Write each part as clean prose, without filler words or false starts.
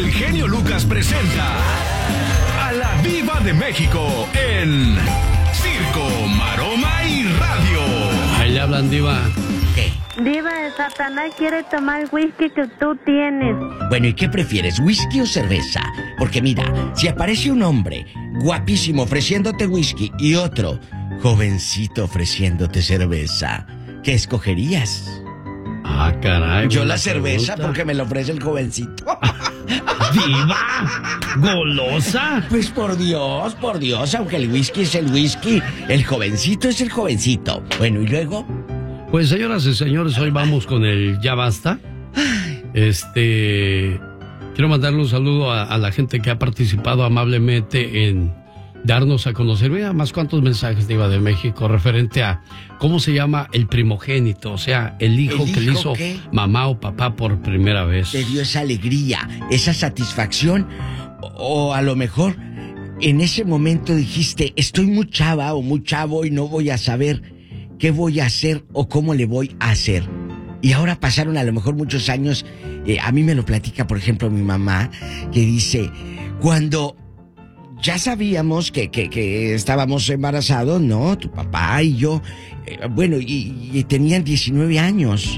el genio Lucas presenta a la Diva de México en Circo, Maroma y Radio. Ahí le hablan, Diva. ¿Qué? Diva, Satanás quiere tomar el whisky que tú tienes. Bueno, ¿y qué prefieres, whisky o cerveza? Porque mira, si aparece un hombre guapísimo ofreciéndote whisky y otro jovencito ofreciéndote cerveza, ¿qué escogerías? Ah, caray. Yo la cerveza porque me la ofrece el jovencito. ¡Diva! ¿Golosa? Pues por Dios, aunque el whisky es el whisky, el jovencito es el jovencito. Bueno, ¿y luego? Pues, señoras y señores, hoy vamos con el Ya Basta. Quiero mandarle un saludo a la gente que ha participado amablemente en darnos a conocer, mira, más cuantos mensajes de Diva de México referente a cómo se llama el primogénito, o sea, el hijo que le hizo ¿qué? mamá o papá por primera vez. Te dio esa alegría, esa satisfacción, o a lo mejor en ese momento dijiste, estoy muy chava o muy chavo y no voy a saber qué voy a hacer o cómo le voy a hacer. Y ahora pasaron a lo mejor muchos años, a mí me lo platica, por ejemplo, mi mamá, que dice, cuando ya sabíamos que estábamos embarazados, ¿no? Tu papá y yo, y tenían 19 años.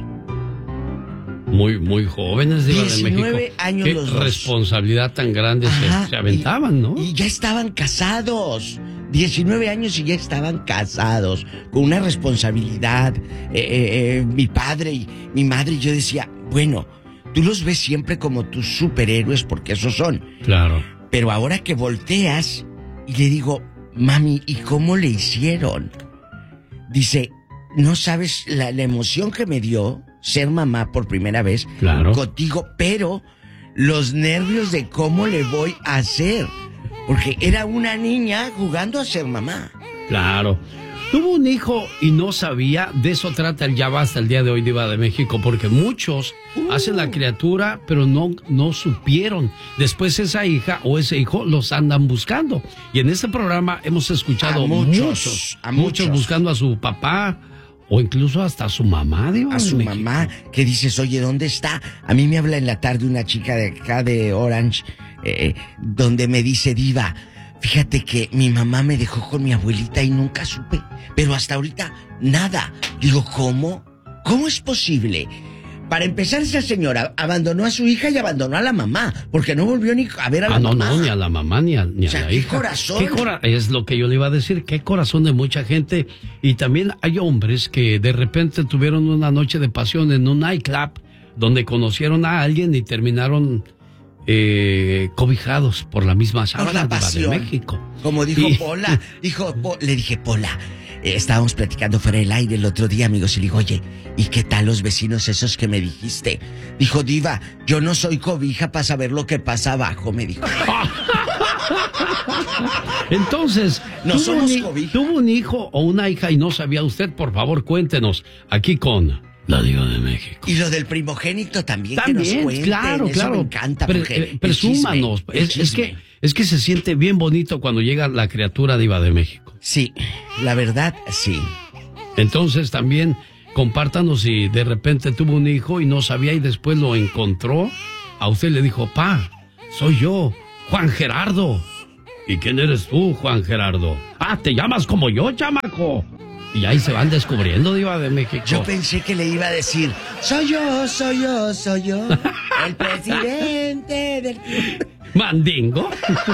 Muy jóvenes, Diva de México. 19 años los dos. Qué responsabilidad tan grande se aventaban, ¿no? Y ya estaban casados. 19 años y ya estaban casados. Con una responsabilidad. Mi padre y mi madre, yo decía, bueno, tú los ves siempre como tus superhéroes porque esos son. Claro. Pero ahora que volteas y le digo, mami, ¿y cómo le hicieron? Dice, no sabes la emoción que me dio ser mamá por primera vez contigo, pero los nervios de cómo le voy a hacer. Porque era una niña jugando a ser mamá. Claro. Tuvo un hijo y no sabía, de eso trata el Ya Basta el día de hoy, Diva de México, porque muchos hacen la criatura, pero no supieron. Después esa hija o ese hijo los andan buscando. Y en este programa hemos escuchado a muchos buscando a su papá o incluso hasta a su mamá, Diva. A su mamá, que dices, oye, ¿dónde está? A mí me habla en la tarde una chica de acá de Orange, donde me dice, Diva, fíjate que mi mamá me dejó con mi abuelita y nunca supe, pero hasta ahorita nada. Digo, ¿cómo? ¿Cómo es posible? Para empezar, esa señora abandonó a su hija y abandonó a la mamá, porque no volvió ni a ver a la mamá. No, ni a la mamá ni a la hija. ¿Qué corazón? Es lo que yo le iba a decir, qué corazón de mucha gente. Y también hay hombres que de repente tuvieron una noche de pasión en un nightclub donde conocieron a alguien y terminaron cobijados por la misma sábana de México. Como dijo Pola, le dije, Pola, estábamos platicando fuera del aire el otro día, amigos, y le digo, oye, ¿y qué tal los vecinos esos que me dijiste? Dijo, Diva, yo no soy cobija para saber lo que pasa abajo, me dijo. Entonces, no somos cobija. ¿Tuvo un hijo o una hija y no sabía usted? Por favor, cuéntenos, aquí con la Diva de México. Y lo del primogénito también que nos cuenten. Claro. Me encanta porque presúmanos. Es que se siente bien bonito cuando llega la criatura Diva de México. Sí, la verdad, sí. Entonces también compártanos si de repente tuvo un hijo y no sabía y después lo encontró. A usted le dijo, pa, soy yo, Juan Gerardo. ¿Y quién eres tú, Juan Gerardo? Ah, te llamas como yo, chamaco. Y ahí se van descubriendo, Diva de México. Yo pensé que le iba a decir, soy yo, el presidente del... ¿Mandingo?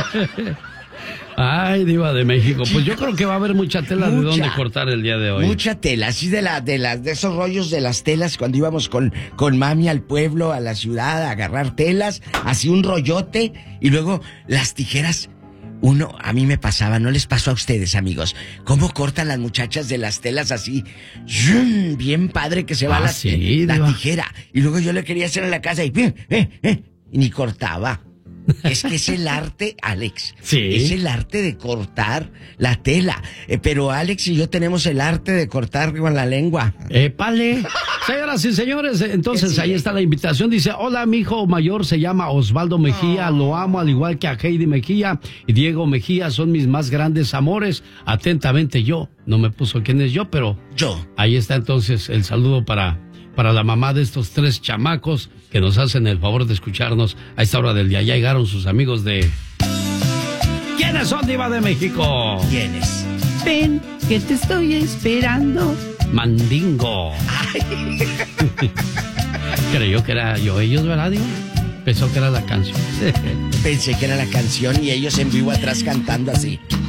Ay, Diva de México, pues yo creo que va a haber mucha tela de dónde cortar el día de hoy. Mucha tela, así de esos rollos de las telas cuando íbamos con mami al pueblo, a la ciudad, a agarrar telas, así un rollote, y luego las tijeras. A mí me pasaba, no les pasó a ustedes, amigos, cómo cortan las muchachas de las telas así, bien padre que se va la tijera, y luego yo le quería hacer en la casa y ni cortaba. Es que es el arte, Alex. Sí. Es el arte de cortar la tela. Pero Alex y yo tenemos el arte de cortar con la lengua. ¡Épale! Señoras y señores, entonces ahí está la invitación. Dice, hola, mi hijo mayor se llama Osvaldo Mejía. Lo amo al igual que a Heidi Mejía y Diego Mejía. Son mis más grandes amores. Atentamente yo. No me puso quién es yo, pero... Yo. Ahí está entonces el saludo para para la mamá de estos 3 chamacos que nos hacen el favor de escucharnos a esta hora del día. Ya llegaron sus amigos de... ¿Quiénes son, Diva de México? ¿Quiénes? Ven, que te estoy esperando. Mandingo. Creyó que era yo, ellos, ¿verdad, Diva? Pensó que era la canción. Pensé que era la canción y ellos en vivo atrás cantando así.